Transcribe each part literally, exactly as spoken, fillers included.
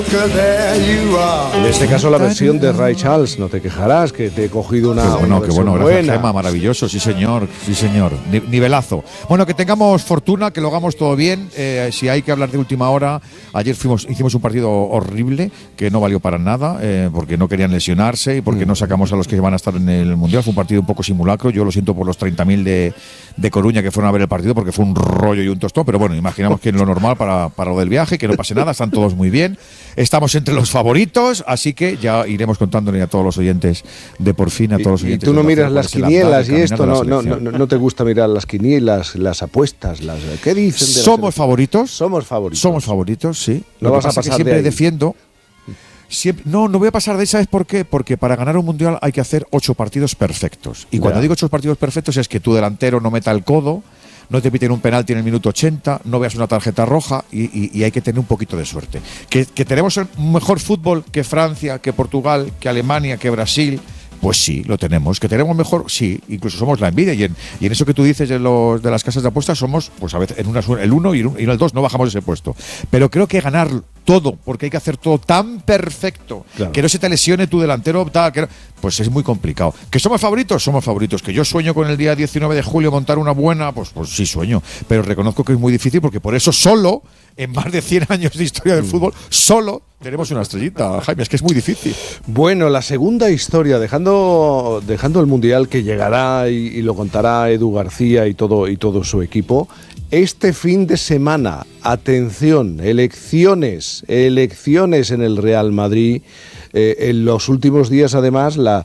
En este caso la versión de Ray Charles, no te quejarás que te he cogido una, qué bueno, una qué bueno, buena. gracias Gemma, maravilloso, sí señor, sí señor, Ni, nivelazo. Bueno, que tengamos fortuna, que lo hagamos todo bien, eh, si hay que hablar de última hora, ayer fuimos, hicimos un partido horrible, que no valió para nada, eh, porque no querían lesionarse y porque mm. no sacamos a los que van a estar en el Mundial, fue un partido un poco simulacro, yo lo siento por los treinta mil de, de Coruña que fueron a ver el partido, porque fue un rollo y un tostón, pero bueno, imaginamos que es lo normal para, para lo del viaje, que no pase nada, están todos muy bien, estamos entre los favoritos, así que ya iremos contándole a todos los oyentes de por fin, a todos los y, oyentes. Y tú no miras las quinielas y esto, no, no, no, no te gusta mirar las quinielas, las apuestas, las ¿qué dicen? De Somos favoritos. Somos favoritos. Somos favoritos, sí. No Lo vas que a pasa pasar es que siempre de ahí. defiendo. Siempre, no, no voy a pasar de ahí, ¿sabes por qué? Porque para ganar un mundial hay que hacer ocho partidos perfectos. Y cuando ya. digo ocho partidos perfectos es que tu delantero no meta el codo, no te piten un penalti en el minuto ochenta, no veas una tarjeta roja y, y, y hay que tener un poquito de suerte. Que, que tenemos el mejor fútbol que Francia, que Portugal, que Alemania, que Brasil. Pues sí, lo tenemos. ¿Que tenemos mejor? Sí, incluso somos la envidia. Y en, y en eso que tú dices de, los, de las casas de apuestas, somos, pues a veces, en una, el uno y en el dos no bajamos ese puesto. Pero creo que ganar todo, porque hay que hacer todo tan perfecto, claro. que no se te lesione tu delantero, tal, que no, pues es muy complicado. ¿Que somos favoritos? Somos favoritos. ¿Que yo sueño con el día diecinueve de julio montar una buena? Pues, pues sí sueño. Pero reconozco que es muy difícil porque por eso solo, en más de cien años de historia del fútbol, solo tenemos una estrellita, Jaime, es que es muy difícil. Bueno, la segunda historia, dejando, dejando el Mundial que llegará y, y lo contará Edu García y todo, y todo su equipo, este fin de semana, atención, elecciones, elecciones en el Real Madrid, eh, en los últimos días además la,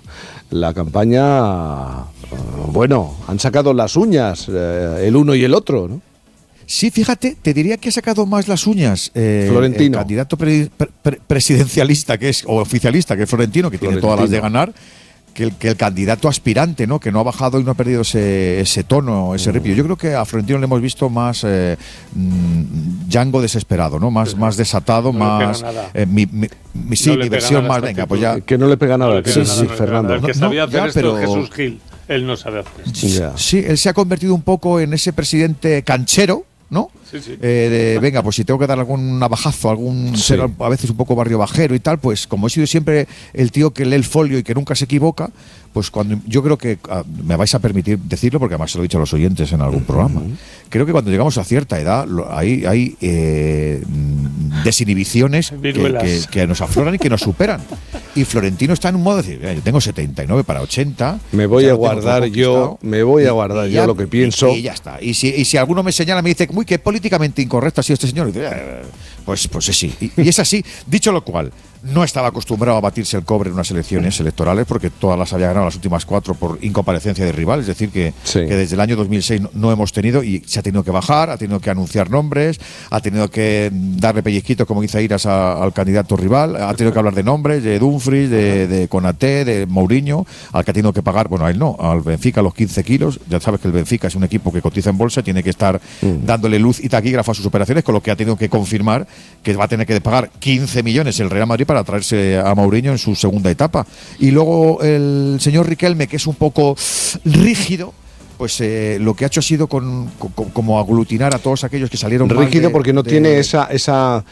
la campaña, bueno, han sacado las uñas eh, el uno y el otro, ¿no? Sí, fíjate, te diría que ha sacado más las uñas eh, Florentino. el candidato pre, pre, presidencialista que es, o oficialista, que es Florentino, que Florentino. tiene todas las de ganar, que el, que el candidato aspirante, ¿no? Que no ha bajado y no ha perdido ese, ese tono, ese ripio. Yo creo que a Florentino le hemos visto más eh, mmm, Django desesperado, ¿no? Más, más desatado, no más eh, mi, mi, mi, sí, no mi versión más, venga, pues ya. Que no le pega nada, no que sí, sí, sí, Fernando. El que sabía hacer no, ya, esto pero... es Jesús Gil, él no sabe hacer esto. Yeah. Sí, él se ha convertido un poco en ese presidente canchero, ¿no? Sí, sí. Eh, de, venga, pues si tengo que dar algún navajazo, algún sí. ser a veces un poco barrio bajero y tal, pues como he sido siempre el tío que lee el folio y que nunca se equivoca, pues cuando yo creo que uh, me vais a permitir decirlo, porque además se lo he dicho a los oyentes en algún uh-huh. programa, creo que cuando llegamos a cierta edad lo, hay, hay eh, desinhibiciones que, que, que nos afloran y que nos superan. Y Florentino está en un modo de decir, yo tengo setenta y nueve para ochenta. Me voy a guardar yo, me voy a guardar yo lo que pienso. Y, y ya está. Y si, y si alguno me señala, me dice, uy, qué políticamente incorrecto ha sido este señor, y dice, eh, pues, pues sí. Y, y es así. Dicho lo cual, no estaba acostumbrado a batirse el cobre en unas elecciones electorales porque todas las había ganado las últimas cuatro por incomparecencia de rival, es decir, que, sí. que desde el año dos mil seis no, no hemos tenido y se ha tenido que bajar, ha tenido que anunciar nombres, ha tenido que darle pellizquito, como dice Iras, a, al candidato rival, ha tenido que hablar de nombres, de Dumfries, de, de Konaté, de Mourinho, al que ha tenido que pagar, bueno, a él no, al Benfica los quince kilos, ya sabes que el Benfica es un equipo que cotiza en bolsa, tiene que estar mm. dándole luz y taquígrafo a sus operaciones, con lo que ha tenido que confirmar que va a tener que pagar quince millones el Real Madrid para traerse a Mourinho en su segunda etapa. Y luego el señor Riquelme, que es un poco rígido, pues eh, lo que ha hecho ha sido con, con, como aglutinar a todos aquellos que salieron rígido mal de, porque no de, tiene de, esa esa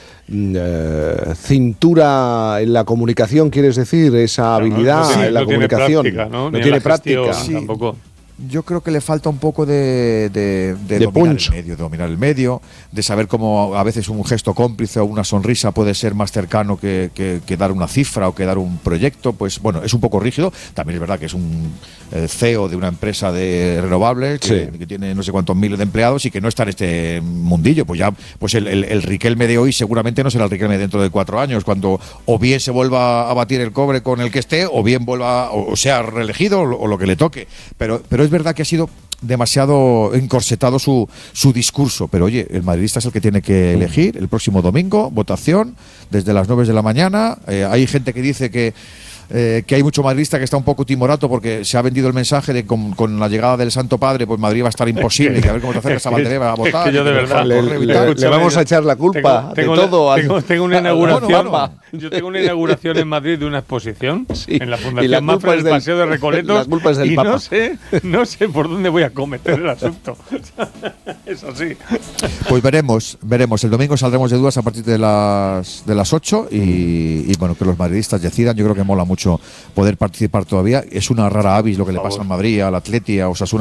uh, cintura en la comunicación, quieres decir, esa habilidad no, no, no, en la no comunicación, tiene práctica, ¿no? no tiene práctica. Sí. Tampoco. Yo creo que le falta un poco de, de, de, de dominar punch. el medio, de dominar el medio, de saber cómo a veces un gesto cómplice o una sonrisa puede ser más cercano que, que, que dar una cifra o que dar un proyecto. Pues bueno, es un poco rígido. También es verdad que es un eh, C E O de una empresa de renovables que, sí. que tiene no sé cuántos miles de empleados y que no está en este mundillo. Pues ya, pues el, el, el Riquelme de hoy seguramente no será el Riquelme dentro de cuatro años, cuando o bien se vuelva a batir el cobre con el que esté, o bien vuelva o sea reelegido o, o lo que le toque. Pero, pero es verdad que ha sido demasiado encorsetado su, su discurso, pero oye, el madridista es el que tiene que elegir el próximo domingo, votación desde las nueve de la mañana. Eh, hay gente que dice que eh, que hay mucho madridista que está un poco timorato porque se ha vendido el mensaje de con, con la llegada del Santo Padre, pues Madrid va a estar imposible, y que a ver cómo te acercas a Valdebeba a votar. Es que yo de verdad, le, le, le, le vamos a echar la culpa tengo, tengo de todo. Tengo, al, tengo una inauguración. Bueno, yo tengo una inauguración en Madrid de una exposición sí, en la y Fundación la Mafra del del, Paseo de Recoletos. La culpa es del y Papa. no sé, no sé por dónde voy a cometer el asunto. Es así. Pues veremos, veremos. El domingo saldremos de dudas a partir de las de las ocho y, y bueno, que los madridistas decidan. Yo creo que mola mucho poder participar todavía. Es una rara avis lo que le pasa al Madrid, al Atleti, a Osasuna.